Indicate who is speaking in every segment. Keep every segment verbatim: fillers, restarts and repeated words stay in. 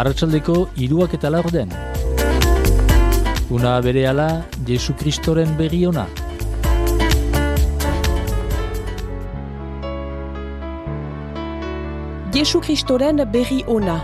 Speaker 1: Arratsaldeko hiruak eta laurden. Una berehala Jesu Kristoren berri ona.
Speaker 2: Jesu Kristoren berri ona.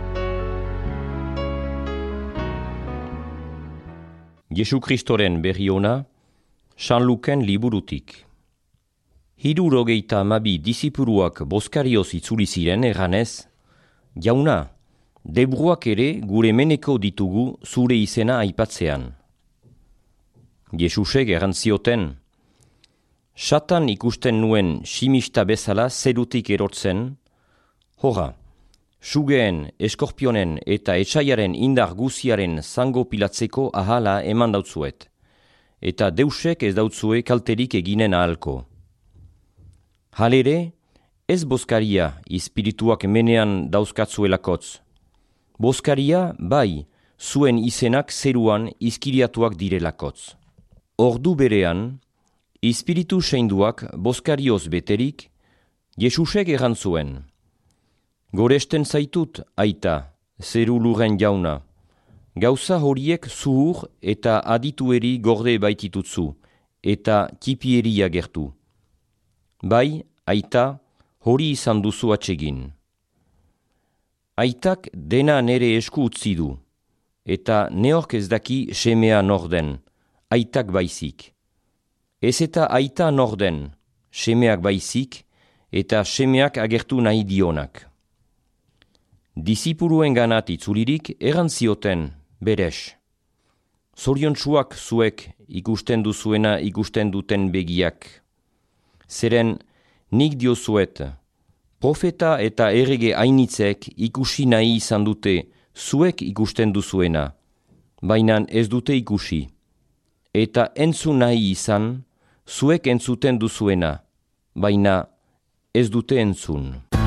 Speaker 3: Jesu Kristoren berri ona, San Luken liburutik. Hirurogeita hamabi disipuruak bozkarioz itzuli ziren erranez, jauna, debruak ere gure meneko ditugu zure izena aipatzean. Jesusek errantzioten, Satan ikusten nuen simista bezala zerutik erortzen, horra, sugeen, eskorpionen eta etsaiaren indar guziaren zango pilatzeko ahala eman dautzuet, eta deusek ez dautzue kalterik eginen ahalko. Halere, ez bozkaria espirituak menean dauzkatzuelakotz. Bozkaria, bai, zuen izenak zeruan izkiriatuak direlakotz. Ordu berean, espiritu seinduak bozkarioz beterik, Jesusek errantzuen. Goresten zaitut, aita, zeru lurren jauna. Gauza horiek zuhur eta aditueri gorde baititutzu, eta tipieria gertu. Bai, aita, hori izan duzu atsegin. Aitak dena nere esku utzi du, eta neork ez daki semea norden, aitak baizik. Ez eta aita norden, semeak baizik, eta semeak agertu nahi dionak. Disipuruen ganat itzulirik erantzioten, beres. Zoriontsuak zuek ikusten duzuena ikusten duten begiak. Zeren nik diozuet, profeta eta errege hainitzek ikusi nahi izan dute zuek ikusten duzuena, baina ez dute ikusi. Eta entzun nahi izan zuek entzuten duzuena, baina ez dute entzun.